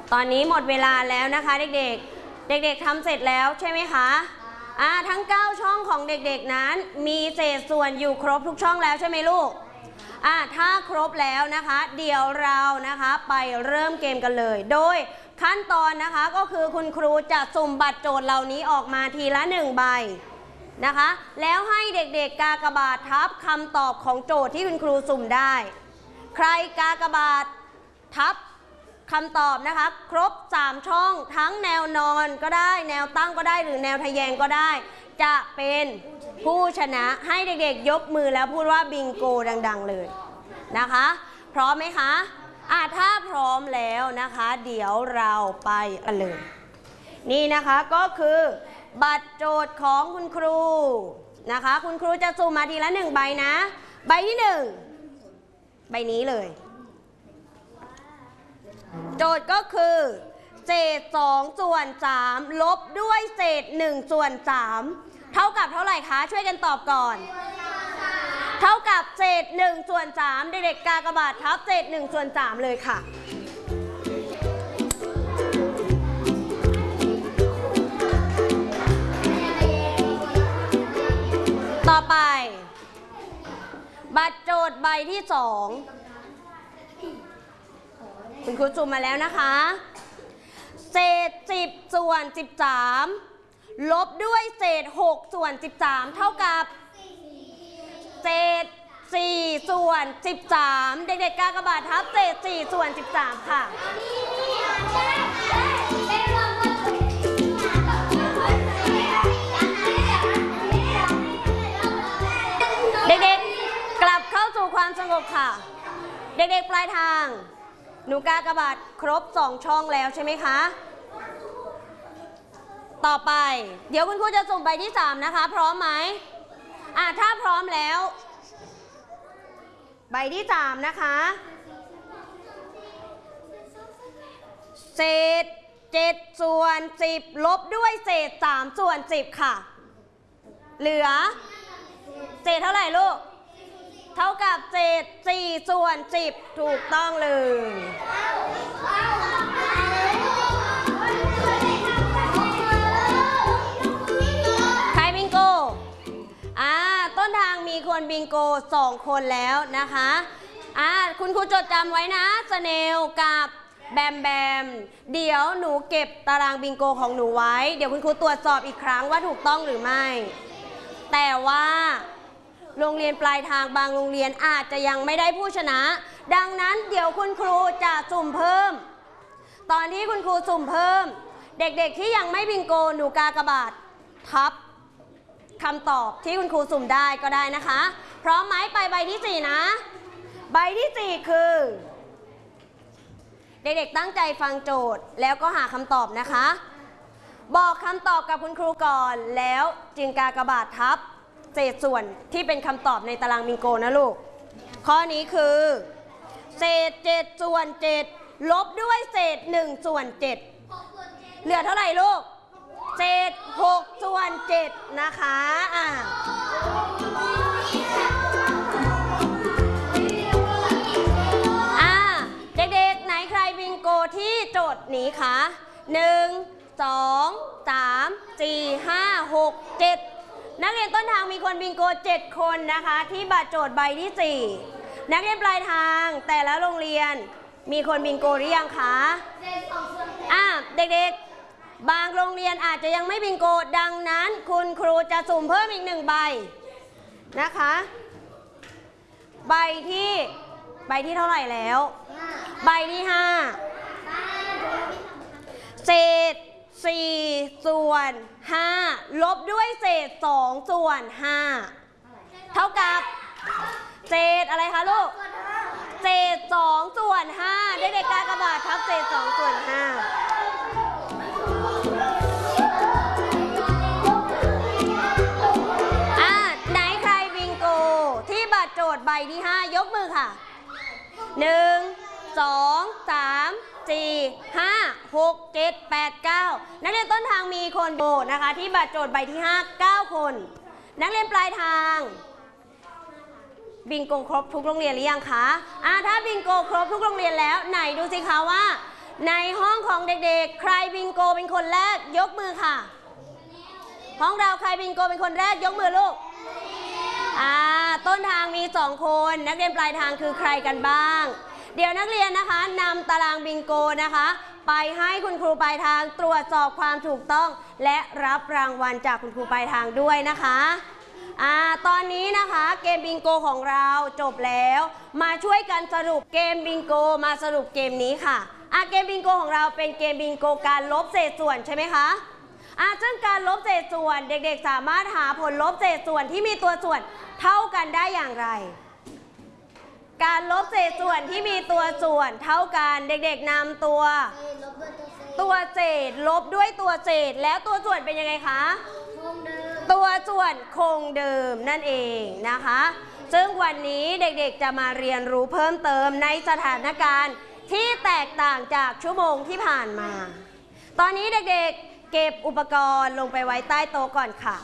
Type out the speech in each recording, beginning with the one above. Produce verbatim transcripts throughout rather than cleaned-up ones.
ตอนนี้หมดเวลาแล้วนะคะเด็กๆเด็กๆทำเสร็จแล้วใช่ไหมคะอ่าทั้งเก้าช่องของเด็กๆนั้นมีเศษส่วนอยู่ครบทุกช่องแล้วใช่ไหมลูกอ่าถ้าครบแล้วนะคะเดี๋ยวเรานะคะไปเริ่มเกมกันเลยโดยขั้นตอนนะคะก็คือคุณครูจะสุ่มบัตรโจทย์เหล่านี้ออกมาทีละหนึ่งใบนะคะแล้วให้เด็กๆกากบาททับคำตอบของโจทย์ที่คุณครูสุ่มได้ใครกากบาททับคำตอบนะคะครบสามช่องทั้งแนวนอนก็ได้แนวตั้งก็ได้หรือแนวทะแยงก็ได้จะเป็นผู้ชนะให้เด็กๆยกมือแล้วพูดว่าบิงโกดังๆเลยนะคะพร้อมไหมคะอ่ะถ้าพร้อมแล้วนะคะเดี๋ยวเราไปกันเลยนี่นะคะก็คือบัตรโจทย์ของคุณครูนะคะคุณครูจะสุ่มมาทีละหนึ่งใบนะใบที่หนึ่งใบนี้เลยโจทย์ก็คือเศษสองส่วนสามลบด้วยเศษหนึ่งส่วนสามเท่ากับเท่าไหร่คะช่วยกันตอบก่อนเท่ากับเศษหนึ่งส่วนสามเด็กๆกากบาททับเศษหนึ่งส่วนสามเลยค่ะต่อไปบัตรโจทย์ใบที่สองคุณครูจุ่มมาแล้วนะคะเศษสิบส่วนสิบสามลบด้วยเศษหกส่วนสิบสามเท่ากับเศษสี่ส่วนสิบสามเด็กๆกากบาททับเศษสี่ส่วนสิบสามค่ะเด็กๆกลับเข้าสู่ความสงบค่ะเด็กๆปลายทางหนูกากบาทครบสองช่องแล้วใช่ไหมคะต่อไปเดี๋ยวคุณครูจะส่งใบที่สามนะคะพร้อมไหมอ่ะถ้าพร้อมแล้วใบที่สามนะคะเศษเจ็ดส่วนสิบลบด้วยเศษสามส่วนสิบค่ะเหลือเศษเท่าไหร่ลูกเท่ากับเศษสี่ส่วนสิบถูกต้องเลยใครบิงโกอ่าต้นทางมีคนบิงโกสองคนแล้วนะคะอ่าคุณครูจดจำไว้นะสเนลกับแบมแบมเดี๋ยวหนูเก็บตารางบิงโกของหนูไว้เดี๋ยวคุณครูตรวจสอบอีกครั้งว่าถูกต้องหรือไม่แต่ว่าโรงเรียนปลายทางบางโรงเรียนอาจจะยังไม่ได้ผู้ชนะดังนั้นเดี๋ยวคุณครูจะสุ่มเพิ่มตอนที่คุณครูสุ่มเพิ่มเด็กๆที่ยังไม่บิงโกหนูกากบาททับคำตอบที่คุณครูสุ่มได้ก็ได้นะคะพร้อมไหมไปใบที่สี่นะใบที่สี่คือเด็กๆตั้งใจฟังโจทย์แล้วก็หาคำตอบนะคะบอกคำตอบกับคุณครูก่อนแล้วจึงกากบาททับเศษส่วนที่เป็นคำตอบในตารางบิงโกนะลูกข้อนี้คือเศษเจ็ดส่วนเจ็ดลบด้วยเศษหนึ่งส่วนเจ็ดเหลือเท่าไหร่ลูกเศษหกส่วนเจ็ดนะคะอ่าอ่าเด็กๆไหนใครบิงโกที่โจทย์นี้คะหนึ่งสองสามสี่ห้าหกเจ็ดนักเรียนต้นทางมีคนบิงโกเจ็ดคนนะคะที่บัตรโจทย์ใบที่สี่นักเรียนปลายทางแต่ละโรงเรียนมีคนบิงโกหรือยังคะอ่ะเด็กๆบางโรงเรียนอาจจะยังไม่บิงโกดังนั้นคุณครูจะสุ่มเพิ่มอีกหนึ่งใบนะคะใบที่ใบที่เท่าไหร่แล้วใบที่ห้าเศษสี่ส่วนห้าลบด้วยเศษสองส่วนห้าเท่ากับเศษอะไรคะลูกเศษสองส่วนห้าเด็กๆกากบาททับเศษสองส่วนห้าอ่ะไหนใครบิงโกที่บัตรโจทย์ใบที่ห้ายกมือค่ะหนึ่งสองสามสี่ห้าหกเจ็ดแปดเก้านักเรียนต้นทางมีคนโบนะคะที่บัตรโจทย์ใบที่ห้าเก้าคนนักเรียนปลายทางบิงโกครบทุกโรงเรียนหรือยังคะอ่าถ้าบิงโกครบทุกโรงเรียนแล้วไหนดูสิคะว่าในห้องของเด็กๆใครบิงโกเป็นคนแรกยกมือค่ะห้องเราใครบิงโกเป็นคนแรกยกมือลูกอ่าต้นทางมีสองคนนักเรียนปลายทางคือใครกันบ้างเดี๋ยวนักเรียนนะคะนำตารางบิงโกนะคะไปให้คุณครูปลายทางตรวจสอบความถูกต้องและรับรางวัลจากคุณครูปลายทางด้วยนะคะอ่าตอนนี้นะคะเกมบิงโกของเราจบแล้วมาช่วยกันสรุปเกมบิงโกมาสรุปเกมนี้ค่ะอ่าเกมบิงโกของเราเป็นเกมบิงโกการลบเศษส่วนใช่ไหมคะอ่าซึ่งการลบเศษส่วนเด็กๆสามารถหาผลลบเศษส่วนที่มีตัวส่วนเท่ากันได้อย่างไรการลบเศษส่วนที่มีตัวส่วนเท่ากันเด็กๆนำตัวตัวเศษลบด้วยตัวเศษแล้วตัวส่วนเป็นยังไงคะตัวส่วนคงเดิมนั่นเองนะคะซึ่งวันนี้เด็กๆจะมาเรียนรู้เพิ่มเติมในสถานการณ์ที่แตกต่างจากชั่วโมงที่ผ่านมาตอนนี้เด็กๆเก็บอุปกรณ์ลงไปไว้ใต้โต๊ะก่อนค่ะ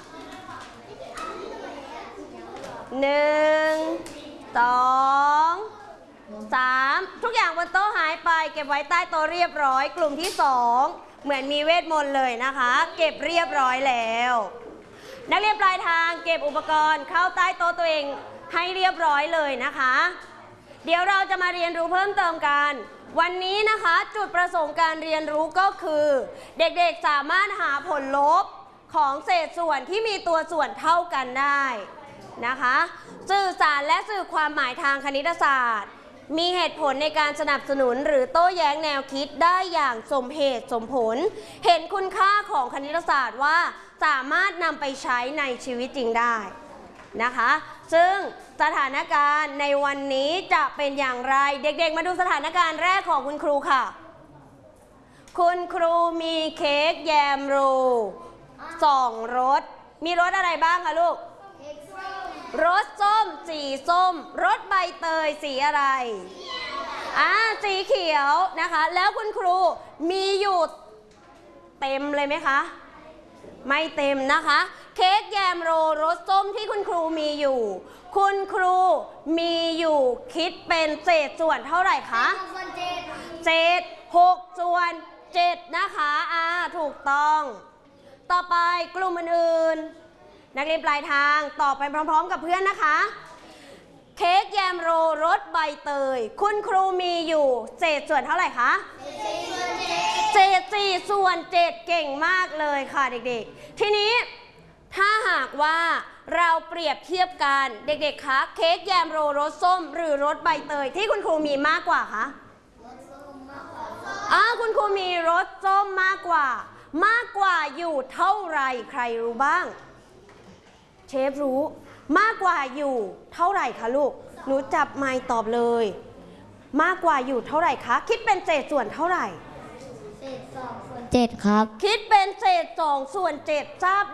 หนึ่งสองสามทุกอย่างบนโต๊ะหายไปเก็บไว้ใต้โต๊ะเรียบร้อยกลุ่มที่สองเหมือนมีเวทมนต์เลยนะคะเก็บเรียบร้อยแล้วนักเรียนปลายทางเก็บอุปกรณ์เข้าใต้โต๊ะตัวเองให้เรียบร้อยเลยนะคะเดี๋ยวเราจะมาเรียนรู้เพิ่มเติมกันวันนี้นะคะจุดประสงค์การเรียนรู้ก็คือเด็กๆสามารถหาผลลบของเศษส่วนที่มีตัวส่วนเท่ากันได้นะคะสื่อสารและสื่อความหมายทางคณิตศาสตร์มีเหตุผลในการสนับสนุนหรือโต้แย้งแนวคิดได้อย่างสมเหตุสมผลเห็นคุณค่าของคณิตศาสตร์ว่าสามารถนำไปใช้ในชีวิตจริงได้นะคะซึ่งสถานการณ์ในวันนี้จะเป็นอย่างไรเด็กๆมาดูสถานการณ์แรกของคุณครูค่ะคุณครูมีเค้กแยมโรสองรสมีรสอะไรบ้างคะลูกรสส้มสีส้มรสใบเตยสีอะไรอ่าสีเขียวนะคะแล้วคุณครูมีอยู่เต็มเลยไหมคะไม่เต็มนะคะเค้กแยมโรรสส้มที่คุณครูมีอยู่คุณครูมีอยู่คิดเป็นเศษส่วนเท่าไหร่คะเศษหกส่วนเจ็ดนะคะอ่าถูกต้องต่อไปกลุ่มอื่นๆนักเรียนปลายทางตอบไปพร้อมๆกับเพื่อนนะคะเค้กแยมโรรสใบเตยคุณครูมีอยู่เศษส่วนเท่าไหร่คะเศษสี่ส่วนเจ็ดเก่งมากเลยค่ะเด็กๆทีนี้ถ้าหากว่าเราเปรียบเทียบกันเด็กๆคะเค้กแยมโรรสส้มหรือรสใบเตยที่คุณครูมีมากกว่าคะอ้าวคุณครูมีรสส้มมากกว่ามากกว่าอยู่เท่าไหร่ใครรู้บ้างเชฟรู้มากกว่าอยู่เท่าไหร่คะลูกหนูจับไมค์ตอบเลยมากกว่าอยู่เท่าไหร่คะคิดเป็นเศษส่วนเท่าไหร่เศษสองส่วนเจ็ดครับคิดเป็นเศษสองส่วนเจ็ดทราบ